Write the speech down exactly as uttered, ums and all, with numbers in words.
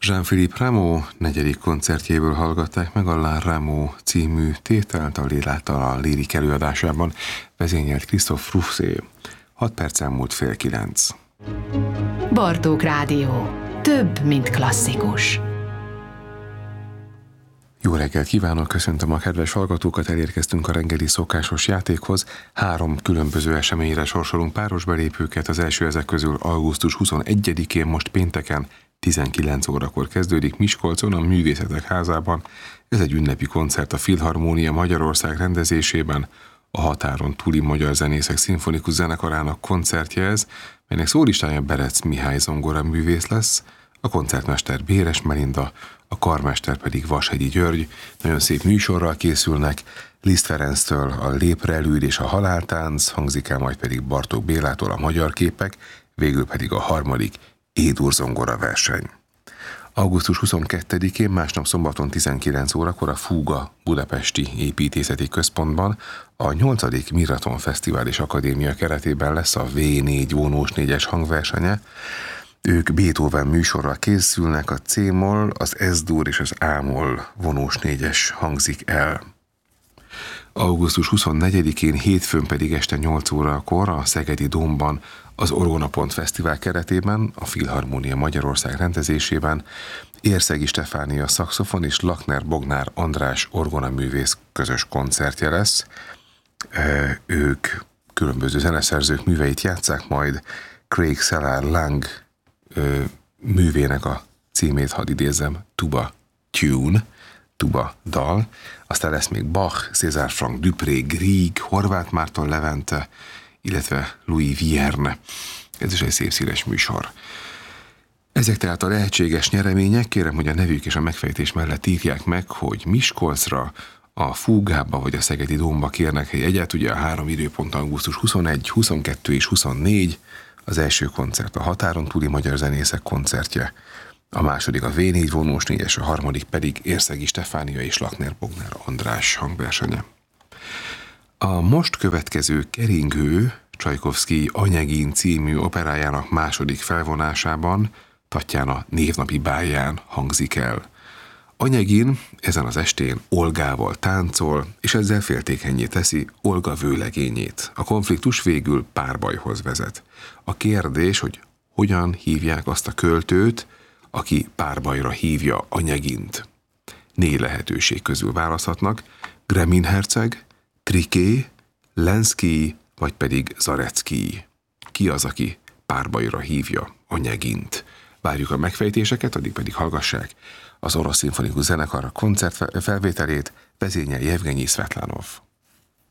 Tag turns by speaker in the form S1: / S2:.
S1: Jean-Philippe Rameau negyedik koncertjéből hallgatták meg a La Rameau című tételt a Léláttal a Lírik előadásában, vezényelt Christophe Rousset. Hat perc elmúlt fél kilenc.
S2: Bartók Rádió. Több, mint klasszikus.
S1: Jó reggelt kívánok, köszöntöm a kedves hallgatókat, elérkeztünk a reggeli szokásos játékhoz. Három különböző eseményre sorsolunk páros belépőket, az első ezek közül augusztus huszonegyedikén, most pénteken, tizenkilenc órakor kezdődik Miskolcon, a Művészetek Házában. Ez egy ünnepi koncert a Filharmónia Magyarország rendezésében, a határon túli magyar zenészek szimfonikus zenekarának koncertje ez, melynek szólistája Berec Mihály zongoraművész lesz, a koncertmester Béres Melinda, a karmester pedig Vashegyi György. Nagyon szép műsorral készülnek, Liszt Ferenctől a Léprelűd és a Haláltánc, hangzik el majd pedig Bartók Bélától a Magyar képek, végül pedig a harmadik E-dur zongora verseny. augusztus huszonkettedikén, másnap szombaton tizenkilenc órakor a Fúga Budapesti Építészeti Központban a nyolcadik Miraton Fesztivál és Akadémia keretében lesz a vé négy vonós négyes hangversenye. Ők Beethoven műsorral készülnek, a C-moll, az S-dur és az A-moll vonós négyes hangzik el. augusztus huszonnegyedikén, hétfőn pedig este nyolc órakor a Szegedi Dómban az Orgonapont Fesztivál keretében, a Filharmónia Magyarország rendezésében Érszegi Stefánia szaxofon és Lakner Bognár András orgonaművész közös koncertje lesz. Ők különböző zeneszerzők műveit játsszák majd, Craig Szalár Lang művének a címét hadd idézzem, Tuba Tune, tuba dal, aztán lesz még Bach, César Franck Dupré, Grieg, Horváth Márton Levente, illetve Louis Vierne. Ez is egy szép színes műsor. Ezek tehát a lehetséges nyeremények, kérem, hogy a nevük és a megfejtés mellett írják meg, hogy Miskolcra, a Fúgába vagy a Szegedi Dómba kérnek egy egyet, ugye a három időpont augusztus huszonegy, huszonkettő és huszonnégy, az első koncert a határon túli magyar zenészek koncertje, a második a vé négy vonós négyes, a harmadik pedig Érszegi Stefánia és Lakner Bognár András hangversenye. A most következő keringő Csajkovszkij Onyegin című operájának második felvonásában Tatjana névnapi bálján hangzik el. Onyegin ezen az estén Olgával táncol, és ezzel féltékennyé teszi Olga vőlegényét. A konfliktus végül párbajhoz vezet. A kérdés, hogy hogyan hívják azt a költőt, aki párbajra hívja Onyegint. Négy lehetőség közül választhatnak: Gremin herceg, Triké, Lenszkij, vagy pedig Zareckij. Ki az, aki párbajra hívja Onyegint? Várjuk a megfejtéseket, addig pedig hallgassák az Orosz Szimfonikus Zenekar koncert felvételét, vezényel Jevgenyi Szvetlánov.